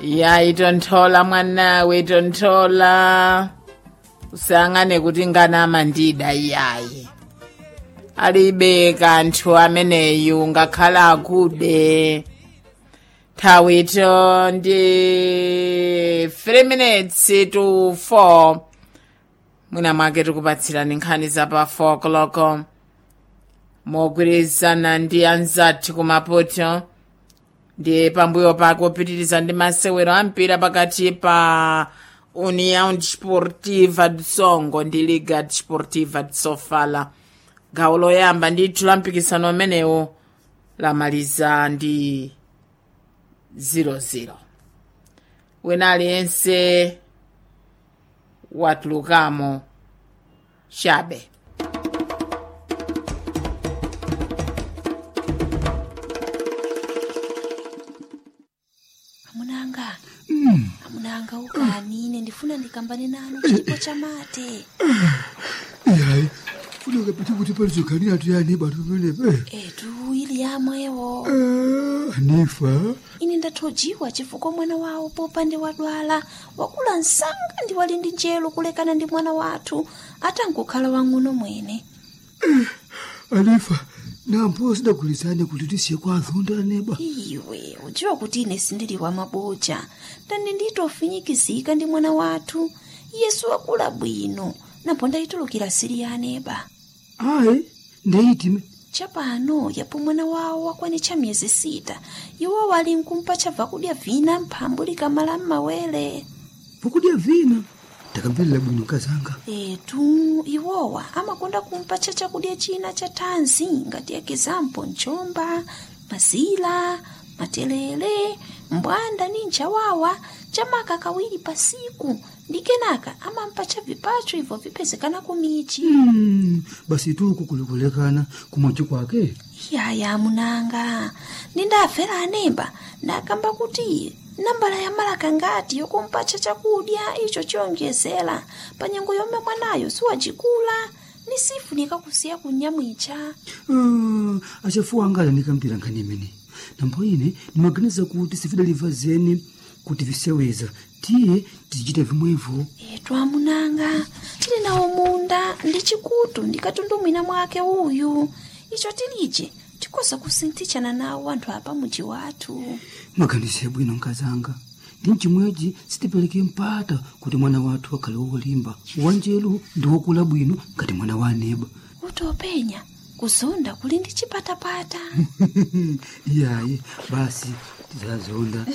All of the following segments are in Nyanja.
yayi tonthola mwanawe tonthola usangane kuti nganama ndida iyayi alibe kanthu ameneyu ngakhala akude thawito ndi 3 minutes to 4 mwina mwake tikupatsirani nkhani za pa 4 o'clock mogwirizana ndi anzathu kumapoto ndi pambuyo pake opitiriza ndi masewero ampira pakati pa União Desportiva de Songo ndi Liga Desportiva de Sofala. Gawo loyamba ndithu la mpikisano umenewo lamaliza ndi 0-0. Wina aliyense watulukamo chabe. Amunanga ukanine ndifuna ndikambane nanu chipo cha mate. Yayi, funa kapita kuti palizokani atu yani batu penepe. Etu ili yamwewo. Nifa. Ine ndathojiwa chifukwa mwana wawo popande wadwala wakula nsanga ndi wali ndi njelo kulekana ndi mwana wathu atangokhala wang'ono mwene. Anifa, nampo sidagulizane kuti tisiye kwa azonda neba. Iwe, ujiwa kuti ine sindili wa maboja. Ndani nditofinyikizika ndi mwana wathu. Yesu wakula bwino. Napo ndayitulukira siri ya neba. Ayi, ndayitime. Chapano, yapo mwana wawo wakwanitcha miyezi 6. Iwo wali nkumpa chabva kudya vina mphambu likamala m'mawere. Vakudya vina? Takamvelela bwino kazanga. Etu, iwowa amakonda kumpa chakudya china cha thanzi ngati ekizampo nchomba, mazila, matelele, mbwanda ni nchawawa, chamaka kawiri pasiku. Ndi kenaka amampa cha vipacho hivyo vipezekana kumichi. Basi tu kukulekana kumwacho kwake. Yaya munanga, nindafera anemba, nakamba kuti nambala ya malaka ngati yokumpacha chakudya icho chiyongezera panyengo yomwe mwanayo siwajikula nisifunika kusiya kunyamwicha. Achafuwa angala nikambira nkhani imene. Nambo ine nimaganiza kuti sifidaliva zeni kuti viseweza tiye tizichita vimwevo. Etu amunanga, tili nawo munda ndi chikutu ndikatundumwina mwake uyu. Icho tilije tikosa kusinthitshana nawo anthu apa muji wathu. Maganize bwino nkazanga. Ndi mchimweji sitipeleke mpata kuti mwana wathu akhale wolimba. Wanjelu ndi wokula bwino ngati mwana wa neba. Utopenya kuzonda kuli ndi chipatapata. Iyayi, basi tizazonda.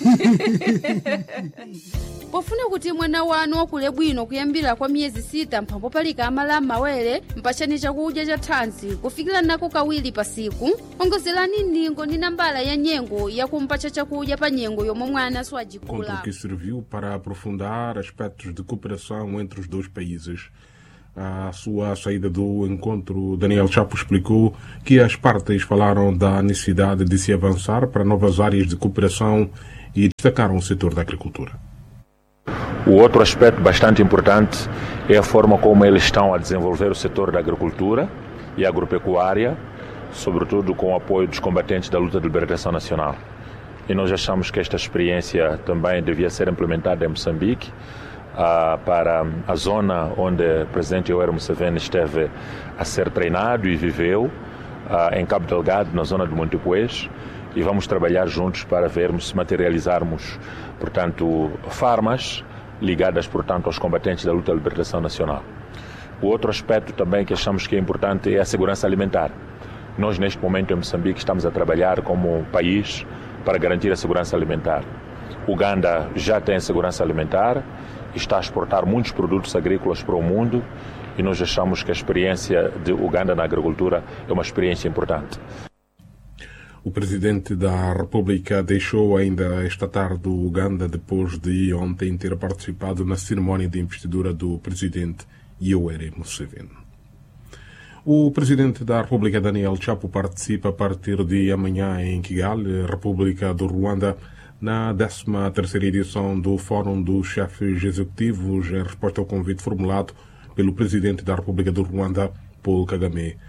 Pofuna kuti mwana wanu wakule bwino kuyambira kwa miyezi 6 mphambo palika amala m'mawere mpachani chakudya cha thanzi kufikira nako kawiri pasiku. Ongozerani ningo ni nambala ya nyengo yakumpacha chakudya pa nyengo yomwe mwana siwajikula. Encontro que serviu para aprofundar aspectos de cooperação entre os dois países. À sua saída do encontro, Daniel Chapo explicou que as partes falaram da necessidade de se avançar para novas áreas de cooperação e destacaram o setor da agricultura. O outro aspecto bastante importante é a forma como eles estão a desenvolver o setor da agricultura e agropecuária, sobretudo com o apoio dos combatentes da luta de libertação nacional. E nós achamos que esta experiência também devia ser implementada em Moçambique, para a zona onde o presidente Yoweri Museveni esteve a ser treinado e viveu, em Cabo Delgado, na zona de Montepuez, e vamos trabalhar juntos para vermos se materializarmos, portanto, farmas ligadas, portanto, aos combatentes da luta de libertação nacional. O outro aspecto também que achamos que é importante é a segurança alimentar. Nós, neste momento, em Moçambique, estamos a trabalhar como país para garantir a segurança alimentar. Uganda já tem segurança alimentar, está a exportar muitos produtos agrícolas para o mundo e nós achamos que a experiência de Uganda na agricultura é uma experiência importante. O presidente da República deixou ainda esta tarde o Uganda depois de ontem ter participado na cerimónia de investidura do presidente Yoweri Museveni. O presidente da República, Daniel Chapo, participa a partir de amanhã em Kigali, República do Ruanda, na 13ª edição do Fórum dos Chefes Executivos, em resposta ao convite formulado pelo presidente da República do Ruanda, Paul Kagame.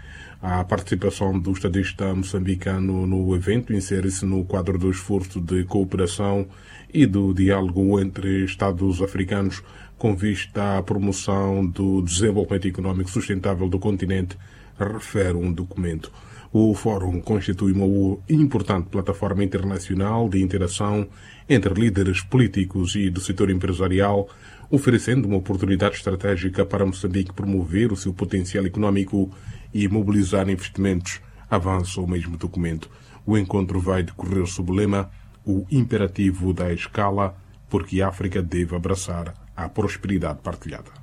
A participação do estadista moçambicano no evento insere-se no quadro do esforço de cooperação e do diálogo entre Estados africanos com vista à promoção do desenvolvimento econômico sustentável do continente, refere um documento. O Fórum constitui uma importante plataforma internacional de interação entre líderes políticos e do setor empresarial, oferecendo uma oportunidade estratégica para Moçambique promover o seu potencial econômico e mobilizar investimentos, avança o mesmo documento. O encontro vai decorrer sob o lema "O imperativo da escala, porque a África deve abraçar a prosperidade partilhada".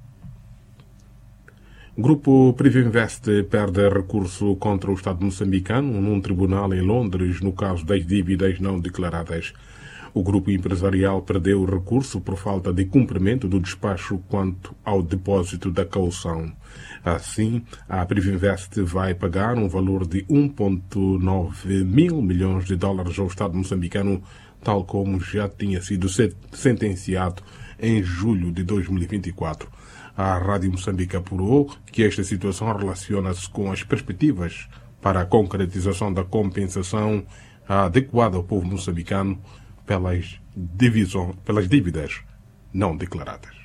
O grupo Privinvest perde recurso contra o Estado moçambicano num tribunal em Londres no caso das dívidas não declaradas. O grupo empresarial perdeu o recurso por falta de cumprimento do despacho quanto ao depósito da caução. Assim, a Privinvest vai pagar um valor de 1,9 mil milhões de dólares ao Estado moçambicano, tal como já tinha sido sentenciado em julho de 2024. A Rádio Moçambique apurou que esta situação relaciona-se com as perspectivas para a concretização da compensação adequada ao povo moçambicano pelas dívidas não declaradas.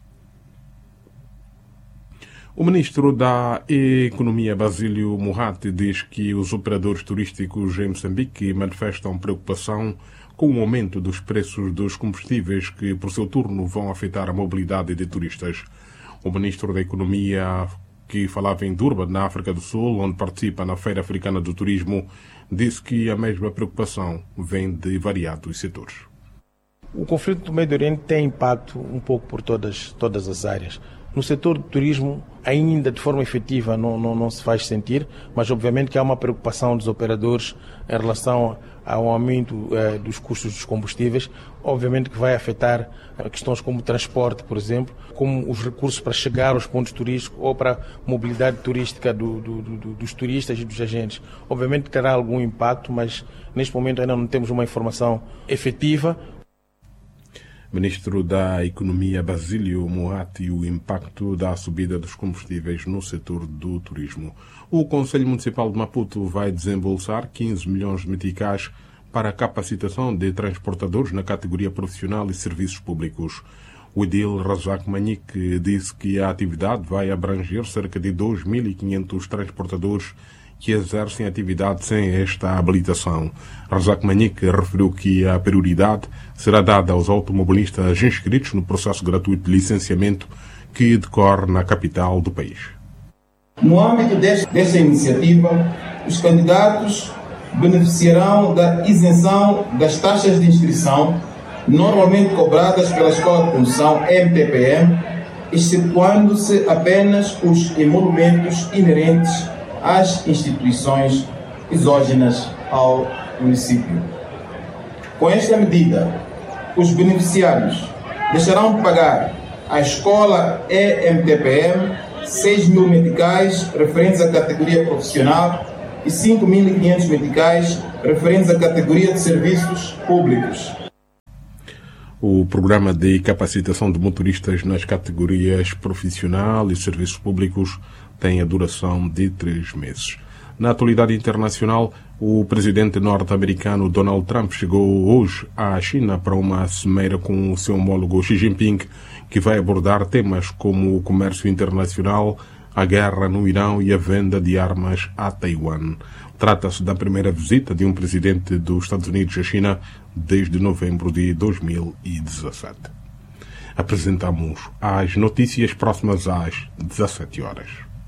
O ministro da Economia, Basílio Moratti, diz que os operadores turísticos em Moçambique manifestam preocupação com o aumento dos preços dos combustíveis que, por seu turno, vão afetar a mobilidade de turistas. O ministro da Economia, que falava em Durban, na África do Sul, onde participa na Feira Africana do Turismo, disse que a mesma preocupação vem de variados setores. O conflito do Médio Oriente tem impacto um pouco por todas as áreas. No setor do turismo, ainda de forma efetiva não se faz sentir, mas obviamente que há uma preocupação dos operadores em relação ao aumento dos custos dos combustíveis, obviamente que vai afetar questões como transporte, por exemplo, como os recursos para chegar aos pontos turísticos ou para a mobilidade turística dos turistas e dos agentes. Obviamente que terá algum impacto, mas neste momento ainda não temos uma informação efetiva. Ministro da Economia, Basílio Moratti, o impacto da subida dos combustíveis no setor do turismo. O Conselho Municipal de Maputo vai desembolsar 15 milhões de meticais para a capacitação de transportadores na categoria profissional e serviços públicos. O edil Razak Manique disse que a atividade vai abranger cerca de 2.500 transportadores que exercem atividade sem esta habilitação. Razak Manique referiu que a prioridade será dada aos automobilistas inscritos no processo gratuito de licenciamento que decorre na capital do país. No âmbito desta iniciativa, os candidatos beneficiarão da isenção das taxas de inscrição normalmente cobradas pela Escola de Condução MTPM, excetuando-se apenas os emolumentos inerentes às instituições exógenas ao município. Com esta medida, os beneficiários deixarão de pagar à Escola EMTPM 6.000 meticais referentes à categoria profissional e 5.500 meticais referentes à categoria de serviços públicos. O programa de capacitação de motoristas nas categorias profissional e serviços públicos tem a duração de 3 meses. Na atualidade internacional, o presidente norte-americano Donald Trump chegou hoje à China para uma cimeira com o seu homólogo Xi Jinping, que vai abordar temas como o comércio internacional, a guerra no Irão e a venda de armas a Taiwan. Trata-se da primeira visita de um presidente dos Estados Unidos à China desde novembro de 2017. Apresentamos as notícias próximas às 17 horas.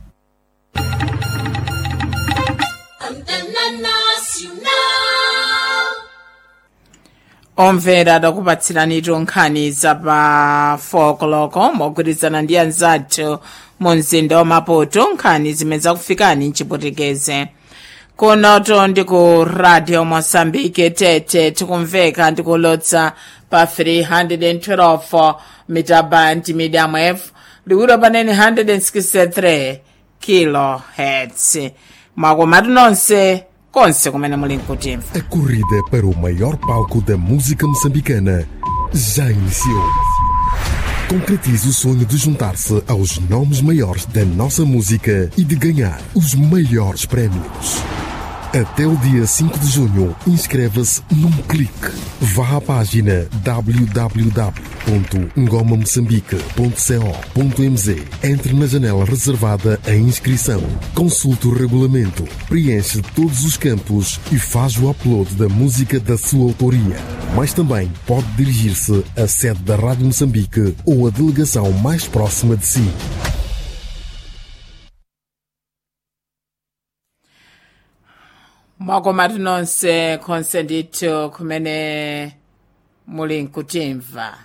Omvera dakupatsirani nkhani zapa 4 koloko mogwirizana ndi anzathu mu mzinda wa Maputo, nkhani zimene zakufikani mchiputikeze kunoto ndi ku Radio Moçambique Tete, tikumveka ndikulotsa pa 312 metaband medium wave liwiro panene 163 kilohertz. Mwakomatu nonse konse kumene muli nkutimva. A corrida para o maior palco da música moçambicana já iniciou. Concretize o sonho de juntar-se aos nomes maiores da nossa música e de ganhar os maiores prémios. Até o dia 5 de junho, inscreva-se num clique. Vá à página www.ngomamoçambique.co.mz. Entre na janela reservada à inscrição. Consulte o regulamento, preenche todos os campos e faz o upload da música da sua autoria. Mas também pode dirigir-se à sede da Rádio Moçambique ou à delegação mais próxima de si. mwakomati nonse konse ndithu kumene muli nkutimva.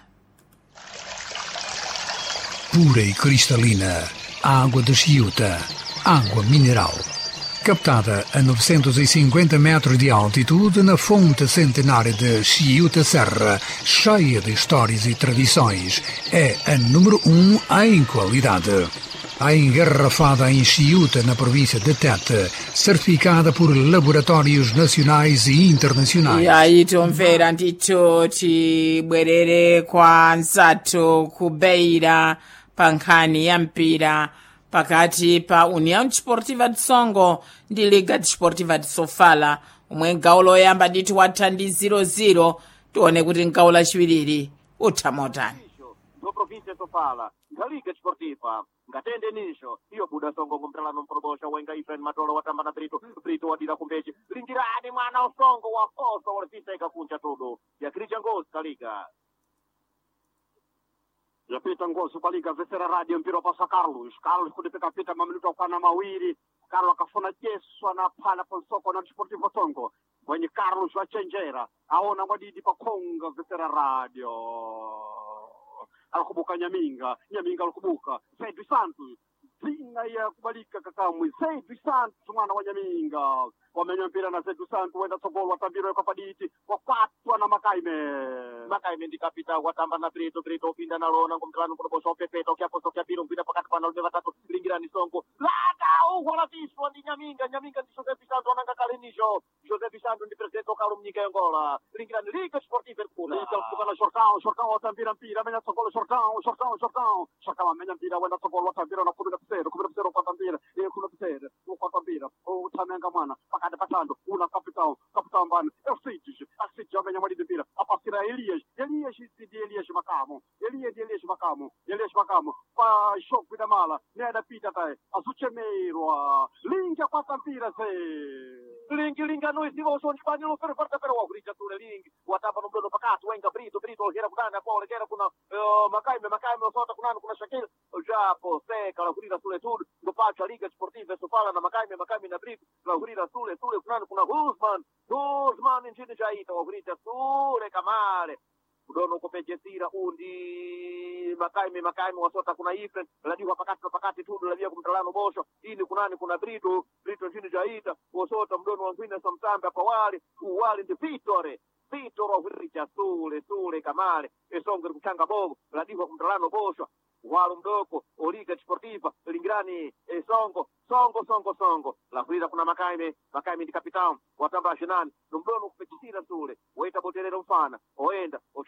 Pura e cristalina, a água de Chiuta, água mineral. Captada a 950 metros de altitude na fonte centenária de Chiuta Serra, cheia de histórias e tradições, é a número 1 em qualidade. A engarrafada em Chiuta, na província de Tete, certificada por laboratórios nacionais e internacionais. E aí tomvera ndithu tibwerere kwa nzathu kubeira pa nkhani ya mpira pakati pa União Desportiva de Songo ndi Liga Desportiva de Sofala, omwe gawo loyamba ndithu watha ndi 0-0. tione kuti gawo lachiwiri utha motani. No província de Sofala, na Liga Desportiva, ngatende nisho iyo buda Songo kumtalano mprobosha wenga Ifren Matola watamba na Brito wadira kumbeji lingirani mwana wa Songo wa Fosa walifisa ikakunja todo ya Krija Ngozi Kaliga yapita Ngozi Kaliga vesera radio mpira pasa Carlos kudipika pita maminuto kana mawiri Carlos akafuna Yesu anapana Soko na Desportivo Songo mwenye Carlos wachenjera aona mwadidi pa Konga vesera radio alikubuka Nyaminga alikubuka Saidu Santos zina ya kubalika kakamwe Saidu Santos mwana wa Nyaminga wamenya mpira na Saidu Santos wenda Sogolo watambiro kwa paditi wakwatwa na Makaime ndikapita watamba na Brito pinda na Rona ngomklano kuroboso pepeto kiaposo kiapiro mpira pakati pana lube watatu lingirani Songo lada wala viswa ndi Nyaminga ndi Joseph Santos wananga kalenisho Joseph Santos ndi presidente okalo mnyika Angola lingirani Liga Desportiva Kula kubuka na Shortão watambira mpira menya Sogolo Shortão amenya mpira wenda Sogolo watambira na kubira psero kwa tambira kuna psero kwa tambira utamenga mwana pakati patando una capitão mbani Elcides amenya mwadi mpira apasira Elias Makamo pa shoku da mala neda pita tai azuchemeirwa linga kwa tambira se linga noi sivo sono spagnolo per forza però griggia tu ling watapa no mdono pakati wenga Brito hera kudana kwa hera kuna Makaime sota kuna Shakil japo seka la kurira sule tur ndo pacha Liga Desportiva Sofala na Makaime na Brito la kurira sule kuna Guzman nchini jaita wa kurira sule kamale udono kupejesira undi Makaime wasota kuna Ifren ladiwa pakati tu lavia kumtalano bosho ini kuna Brito nchini jaita wasota mdono wa ngwina somtambe pa wali ndi Vitoro huricha sule kamale esonge kuchanga bogo ladiwa kumtalano bosho walo mdoko Liga Desportiva lingirani Songo la kurira kuna Makaime ndi kapitão watamba shinani mdono kupejesira sule waita boterero mfana oenda